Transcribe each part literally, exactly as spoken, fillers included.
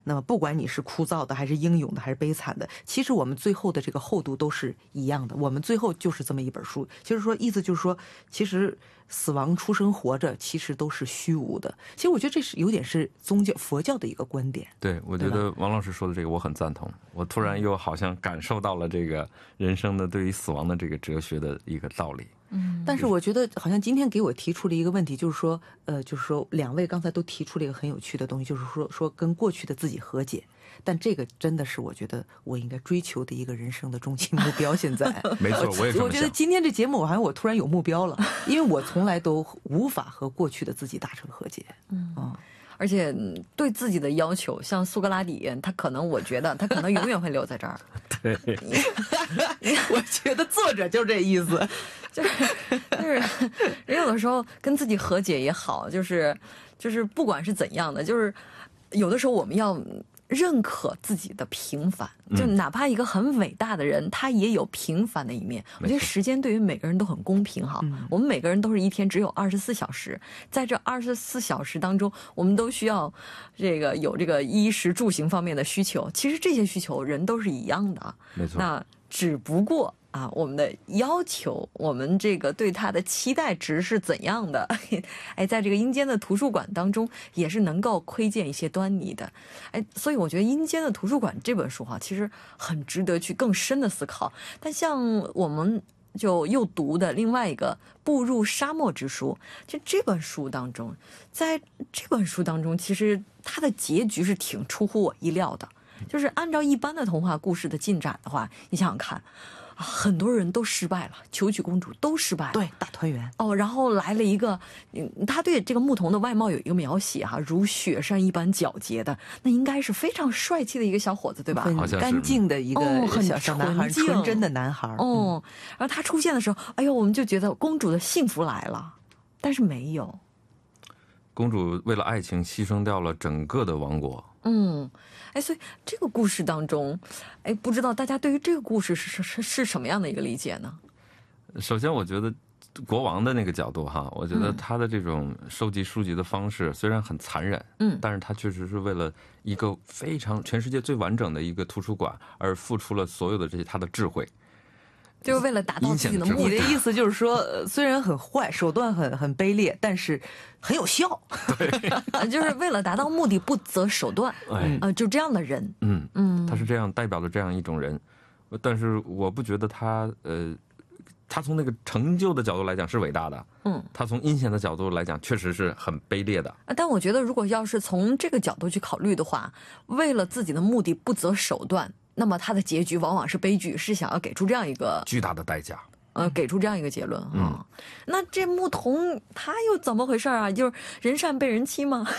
那么不管你是枯燥的还是英勇的还是悲惨的，其实我们最后的这个厚度都是一样的，我们最后就是这么一本书。其实说意思就是说，其实死亡、出生、活着其实都是虚无的。其实我觉得这是有点是宗教佛教的一个观点。 对，我觉得王老师说的这个我很赞同，我突然又好像感受到了这个人生的对于死亡的这个哲学的一个道理。 嗯，但是我觉得好像今天给我提出了一个问题，就是说，呃，就是说两位刚才都提出了一个很有趣的东西，就是说说跟过去的自己和解。但这个真的是我觉得我应该追求的一个人生的终极目标。现在没错，我也这么想。 我觉得今天这节目，我好像我突然有目标了，因为我从来都无法和过去的自己达成和解。 嗯。嗯，而且对自己的要求，像苏格拉底，他可能我觉得他可能永远会留在这儿。 对， 我觉得作者就这意思， 就是就是人有的时候跟自己和解也好，就是就是不管是怎样的，就是有的时候我们要认可自己的平凡，就哪怕一个很伟大的人，他也有平凡的一面。我觉得时间对于每个人都很公平哈，我们每个人都是一天只有二十四小时，在这二十四小时当中，我们都需要这个有这个衣食住行方面的需求。其实这些需求人都是一样的， 没错。 那只不过啊，我们的要求，我们这个对他的期待值是怎样的？哎，在这个阴间的图书馆当中，也是能够窥见一些端倪的。哎，所以我觉得《阴间的图书馆》这本书哈、啊，其实很值得去更深的思考。但像我们就又读的另外一个《步入沙漠之书》，就这本书当中，在这本书当中，其实它的结局是挺出乎我意料的。就是按照一般的童话故事的进展的话，你想想看。很多人都失败了，求娶公主都失败了， 对，大团圆哦。然后来了一个，嗯，他对这个牧童的外貌有一个描写哈、啊，如雪山一般皎洁的，那应该是非常帅气的一个小伙子，对吧？ 很干净的一个小小男孩， 哦、很纯真的男孩。 哦、嗯，然后他出现的时候，哎呦，我们就觉得公主的幸福来了，但是没有。 公主为了爱情牺牲掉了整个的王国。 嗯，哎，所以这个故事当中，哎，不知道大家对于这个故事是是是什么样的一个理解呢？ 首先，我觉得国王的那个角度哈，我觉得他的这种收集书籍的方式虽然很残忍，嗯，但是他确实是为了一个非常全世界最完整的一个图书馆而付出了所有的这些他的智慧。 就是为了达到自己的目的。 你的意思就是说，虽然很坏，手段很很卑劣，但是很有效。 对， 就是为了达到目的不择手段。哎，呃，就这样的人， 嗯嗯，他是这样代表了这样一种人，但是我不觉得他呃，他从那个成就的角度来讲是伟大的，嗯，他从阴险的角度来讲确实是很卑劣的。 但我觉得，如果要是从这个角度去考虑的话，为了自己的目的不择手段。那么他的结局往往是悲剧，是想要给出这样一个巨大的代价， 呃，给出这样一个结论哈、嗯。那这牧童他又怎么回事啊？就是人善被人欺吗？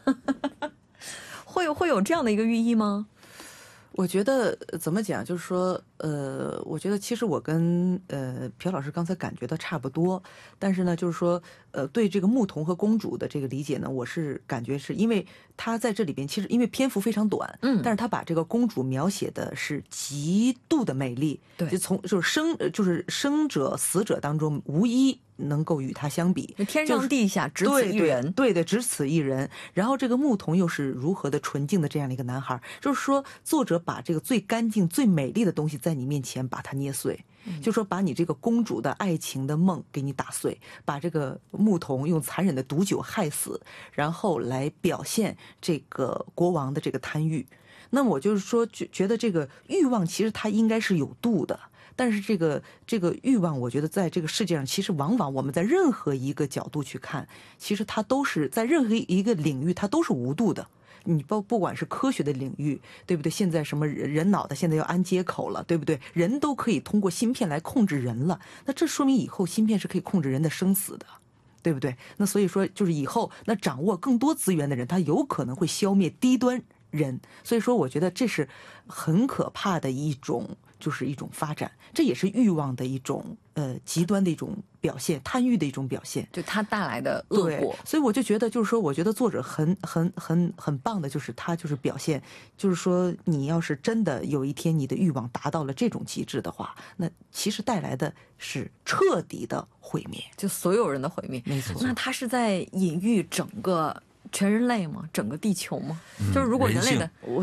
会有会有这样的一个寓意吗？ 我觉得怎么讲，就是说，呃，我觉得其实我跟呃朴老师刚才感觉到差不多，但是呢，就是说，呃，对这个牧童和公主的这个理解呢，我是感觉是因为他在这里边其实因为篇幅非常短，嗯，但是他把这个公主描写的是极度的美丽，对，就从就是生就是生者死者当中无一能够与他相比， 天上地下只此一人， 对对的，只此一人。然后这个牧童又是如何的纯净的这样的一个男孩，就是说作者把这个最干净、最美丽的东西在你面前把它捏碎。就说把你这个公主的爱情的梦给你打碎，把这个牧童用残忍的毒酒害死，然后来表现这个国王的这个贪欲。那么我就是说觉觉得这个欲望其实它应该是有度的，但是这个这个欲望我觉得在这个世界上其实往往我们在任何一个角度去看，其实它都是在任何一个领域它都是无度的。你不不管是科学的领域，对不对？现在什么人脑袋现在要安接口了，对不对？人都可以通过芯片来控制人了，那这说明以后芯片是可以控制人的生死的，对不对？那所以说就是以后那掌握更多资源的人，他有可能会消灭低端人，所以说我觉得这是很可怕的一种，就是一种发展，这也是欲望的一种呃极端的一种表现，贪欲的一种表现， 就它带来的恶果。 所以我就觉得就是说，我觉得作者很很很很棒的，就是他就是表现，就是说你要是真的有一天你的欲望达到了这种极致的话，那其实带来的是彻底的毁灭， 就所有人的毁灭。 没错。 那他是在隐喻整个全人类吗？整个地球吗？就是如果人类的。